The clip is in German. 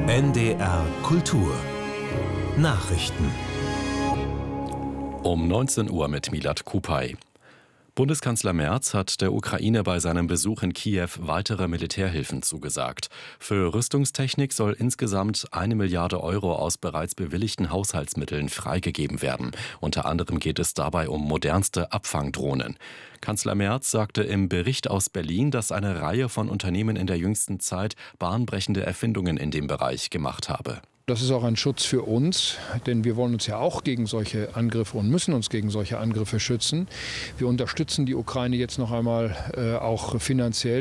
NDR Kultur Nachrichten Um 19 Uhr mit Milad Kupay. Bundeskanzler Merz hat der Ukraine bei seinem Besuch in Kiew weitere Militärhilfen zugesagt. Für Rüstungstechnik soll insgesamt 1 Milliarde Euro aus bereits bewilligten Haushaltsmitteln freigegeben werden. Unter anderem geht es dabei um modernste Abfangdrohnen. Kanzler Merz sagte im Bericht aus Berlin, dass eine Reihe von Unternehmen in der jüngsten Zeit bahnbrechende Erfindungen in dem Bereich gemacht habe. Das ist auch ein Schutz für uns, denn wir wollen uns ja auch gegen solche Angriffe und müssen uns gegen solche Angriffe schützen. Wir unterstützen die Ukraine jetzt noch einmal auch finanziell.